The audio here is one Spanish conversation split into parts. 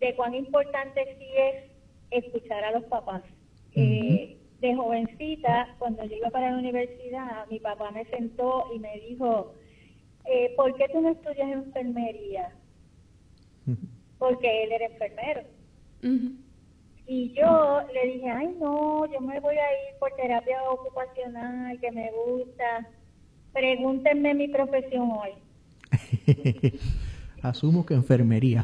que cuán importante sí es escuchar a los papás. De jovencita, cuando yo iba para la universidad, mi papá me sentó y me dijo, ¿por qué tú no estudias enfermería? Porque él era enfermero. Y yo le dije, ay no, yo me voy a ir por terapia ocupacional, que me gusta. Pregúntenme mi profesión hoy. Asumo que enfermería.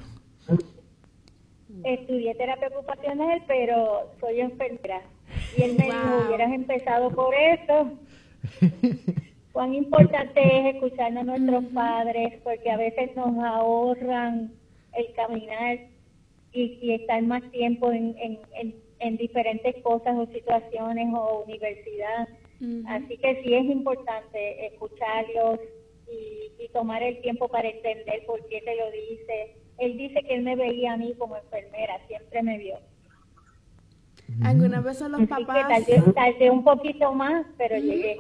Estudié terapia ocupacional, pero soy enfermera. Y él me dijo, hubieras empezado por eso. Cuán importante es escuchar a nuestros padres, porque a veces nos ahorran el caminar y estar más tiempo en diferentes cosas o situaciones o universidad. Así que sí es importante escucharlos y tomar el tiempo para entender por qué te lo dice. Él dice que él me veía a mí como enfermera, siempre me vio. Algunas veces los papás... Tardé un poquito más, pero llegué.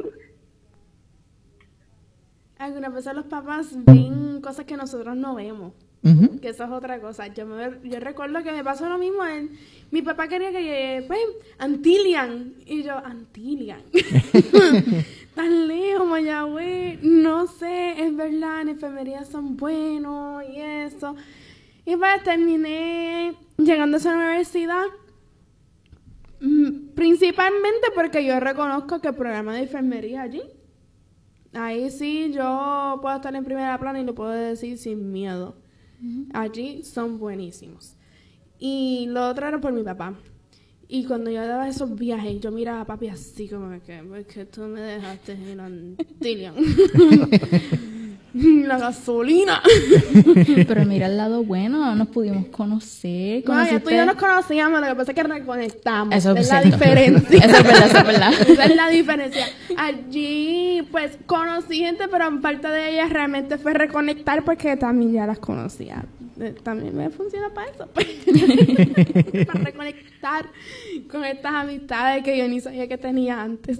Algunas veces los papás ven cosas que nosotros no vemos. Que eso es otra cosa. Yo recuerdo que me pasó lo mismo. Mi papá quería que pues, Antilian. Y yo, Antilian. Tan lejos, Mayagüez. No sé, es verdad, en enfermería son buenos y eso. Y pues terminé llegando a esa universidad. Principalmente porque yo reconozco que el programa de enfermería allí, ahí sí yo puedo estar en primera plana y lo puedo decir sin miedo. Allí son buenísimos. Y lo otro era por mi papá. Y cuando yo daba esos viajes, yo miraba a papi así como que, porque tú me dejaste en Antilian. La gasolina. Pero mira el lado bueno, nos pudimos conocer. No, ya tú y yo nos conocíamos, lo que pasa es que reconectamos. Eso es la diferencia. Eso es verdad. Esa es la diferencia. Allí, pues, conocí gente, pero en parte de ellas realmente fue reconectar porque también ya las conocía. También me funciona para eso. Para reconectar con estas amistades que yo ni sabía que tenía antes.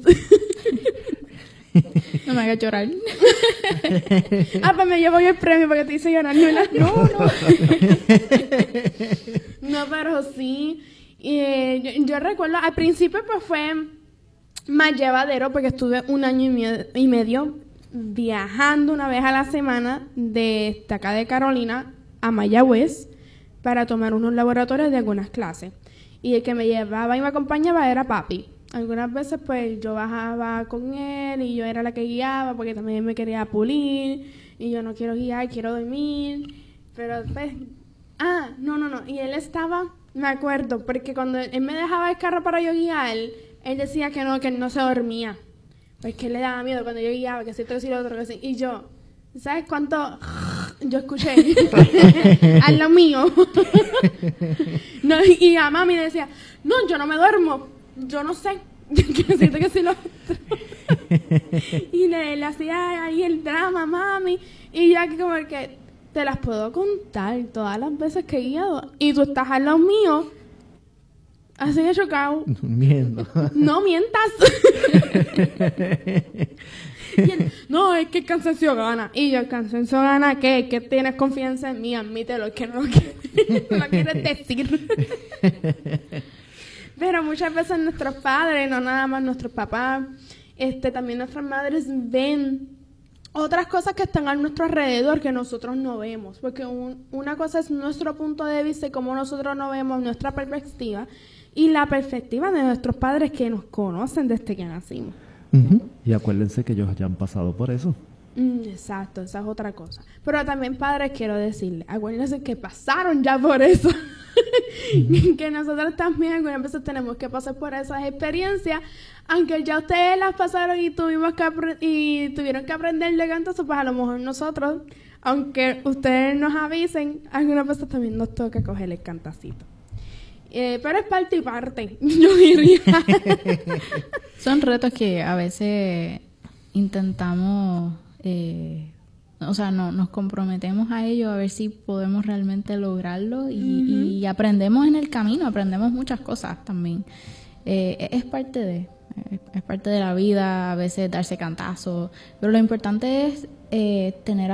No me hagas llorar. Pues me llevo yo el premio porque te hice llorar. No. No, pero sí. Yo recuerdo, al principio pues fue más llevadero porque estuve 1 año y medio viajando una vez a la semana de acá de Carolina a Mayagüez para tomar unos laboratorios de algunas clases. Y el que me llevaba y me acompañaba era papi. Algunas veces pues yo bajaba con él y yo era la que guiaba porque también me quería pulir y yo no quiero guiar, quiero dormir, pero pues, no, y él estaba, me acuerdo, porque cuando él me dejaba el carro para yo guiar, él decía que él no se dormía, porque él le daba miedo cuando yo guiaba, que si esto, que si lo otro, que si, y yo, ¿sabes cuánto yo escuché? A lo mío. No, y a mami decía, no, yo no me duermo. Yo no sé, siento que sí lo otro. Y le hacía ahí el drama, mami. Y yo aquí como que te las puedo contar todas las veces que he guiado. Y tú estás al lado mío, así de chocado. Durmiendo. No mientas. Y él, no, es que el cansancio gana. Y yo, ¿el cansancio gana qué? Que tienes confianza en mí, admítelo, es que no lo quieres decir. Pero muchas veces nuestros padres, no nada más nuestros papás, también nuestras madres ven otras cosas que están a nuestro alrededor que nosotros no vemos. Porque una cosa es nuestro punto de vista y cómo nosotros no vemos nuestra perspectiva y la perspectiva de nuestros padres que nos conocen desde que nacimos. Y acuérdense que ellos ya han pasado por eso. Exacto, esa es otra cosa. Pero también, padres, quiero decirles, acuérdense que pasaron ya por eso. Que nosotros también algunas veces tenemos que pasar por esas experiencias, aunque ya ustedes las pasaron y tuvieron que aprender de cantazo, pues a lo mejor nosotros, aunque ustedes nos avisen, algunas veces también nos toca coger el cantacito. Pero es parte y parte, yo diría. Son retos que a veces intentamos, nos comprometemos a ello a ver si podemos realmente lograrlo y aprendemos en el camino, aprendemos muchas cosas también. Es parte de la vida, a veces darse cantazos, pero lo importante es tener